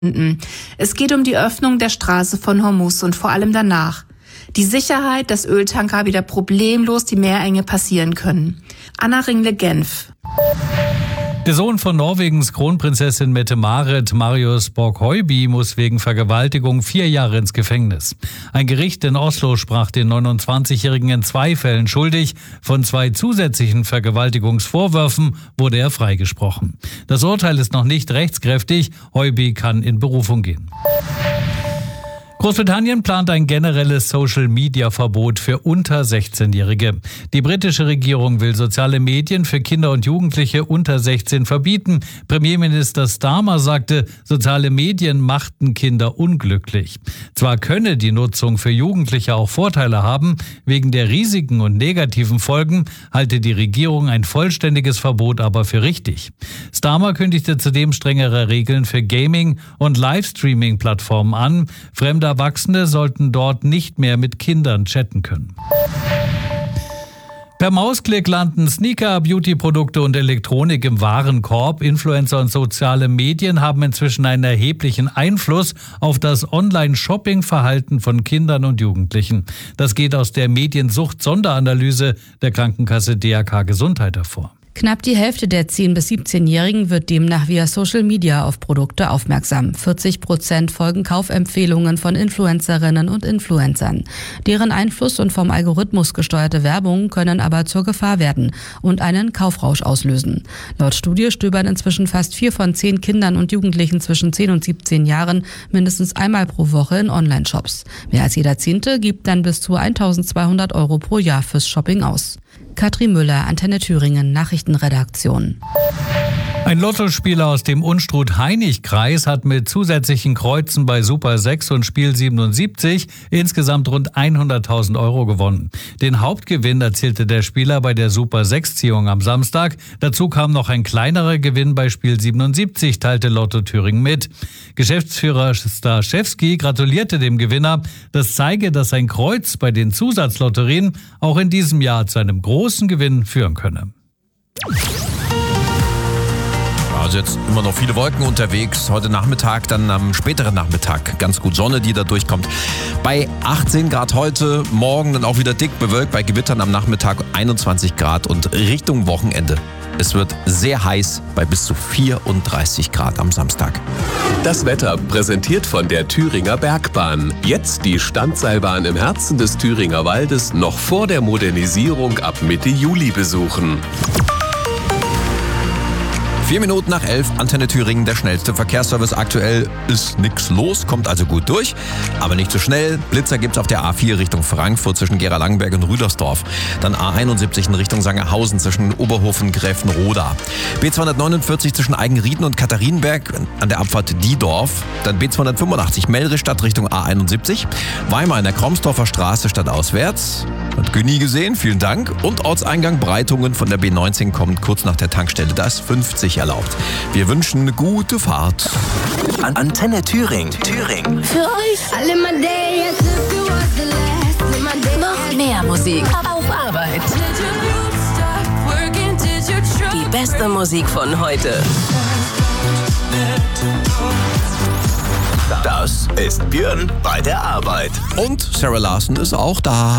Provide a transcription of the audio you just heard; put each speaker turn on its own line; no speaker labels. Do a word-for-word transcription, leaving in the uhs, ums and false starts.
Es geht um die Öffnung der Straße von Hormuz und vor allem danach. Die Sicherheit, dass Öltanker wieder problemlos die Meerenge passieren können. Anna Ringle, Genf.
Der Sohn von Norwegens Kronprinzessin Mette-Marit, Marius Borg-Høiby, muss wegen Vergewaltigung vier Jahre ins Gefängnis. Ein Gericht in Oslo sprach den neunundzwanzigjährigen in zwei Fällen schuldig. Von zwei zusätzlichen Vergewaltigungsvorwürfen wurde er freigesprochen. Das Urteil ist noch nicht rechtskräftig. Høiby kann in Berufung gehen. Großbritannien plant ein generelles Social-Media-Verbot für unter sechzehnjährige. Die britische Regierung will soziale Medien für Kinder und Jugendliche unter sechzehn verbieten. Premierminister Starmer sagte, soziale Medien machten Kinder unglücklich. Zwar könne die Nutzung für Jugendliche auch Vorteile haben, wegen der Risiken und negativen Folgen halte die Regierung ein vollständiges Verbot aber für richtig. Starmer kündigte zudem strengere Regeln für Gaming- und Livestreaming-Plattformen an. Fremde Erwachsene sollten dort nicht mehr mit Kindern chatten können. Per Mausklick landen Sneaker, Beauty-Produkte und Elektronik im Warenkorb. Influencer und soziale Medien haben inzwischen einen erheblichen Einfluss auf das Online-Shopping-Verhalten von Kindern und Jugendlichen. Das geht aus der Mediensucht-Sonderanalyse der Krankenkasse D R K Gesundheit hervor.
Knapp die Hälfte der zehn- bis siebzehnjährigen wird demnach via Social Media auf Produkte aufmerksam. vierzig Prozent folgen Kaufempfehlungen von Influencerinnen und Influencern. Deren Einfluss und vom Algorithmus gesteuerte Werbung können aber zur Gefahr werden und einen Kaufrausch auslösen. Laut Studie stöbern inzwischen fast vier von zehn Kindern und Jugendlichen zwischen zehn und siebzehn Jahren mindestens einmal pro Woche in Online-Shops. Mehr als jeder Zehnte gibt dann bis zu eintausendzweihundert Euro pro Jahr fürs Shopping aus. Katrin Müller, Antenne Thüringen, Nachrichtenredaktion.
Ein Lottospieler aus dem Unstrut-Hainich-Kreis hat mit zusätzlichen Kreuzen bei Super sechs und Spiel siebenundsiebzig insgesamt rund hunderttausend Euro gewonnen. Den Hauptgewinn erzielte der Spieler bei der Super sechs-Ziehung am Samstag. Dazu kam noch ein kleinerer Gewinn bei Spiel siebenundsiebzig, teilte Lotto Thüringen mit. Geschäftsführer Starschewski gratulierte dem Gewinner. Das zeige, dass ein Kreuz bei den Zusatzlotterien auch in diesem Jahr zu einem großen Gewinn führen könne.
Also jetzt immer noch viele Wolken unterwegs. Heute Nachmittag, dann am späteren Nachmittag ganz gut Sonne, die da durchkommt. Bei achtzehn Grad heute, morgen dann auch wieder dick bewölkt. Bei Gewittern am Nachmittag einundzwanzig Grad und Richtung Wochenende. Es wird sehr heiß bei bis zu vierunddreißig Grad am Samstag.
Das Wetter präsentiert von der Thüringer Bergbahn. Jetzt die Standseilbahn im Herzen des Thüringer Waldes noch vor der Modernisierung ab Mitte Juli besuchen.
Vier Minuten nach elf, Antenne Thüringen, der schnellste Verkehrsservice. Aktuell ist nichts los, kommt also gut durch, aber nicht so schnell. Blitzer gibt's auf der A vier Richtung Frankfurt zwischen Gera-Langenberg und Rüdersdorf. Dann A einundsiebzig in Richtung Sangerhausen zwischen Oberhofen und Gräfenroda. B zweihundertneunundvierzig zwischen Eigenrieden und Katharinenberg an der Abfahrt Diedorf. Dann B zweihundertfünfundachtzig Melristadt Richtung A einundsiebzig. Weimar in der Kromsdorfer Straße stadtauswärts. Hat Günni gesehen, vielen Dank. Und Ortseingang Breitungen von der B neunzehn kommt kurz nach der Tankstelle. Da ist fünfzig erlaubt. Wir wünschen eine gute Fahrt.
An Antenne Thüringen. Thüringen.
Für euch alle
noch mehr Musik auf Arbeit. Die beste Musik von heute.
Das ist Björn bei der Arbeit.
Und Sarah Larson ist auch da.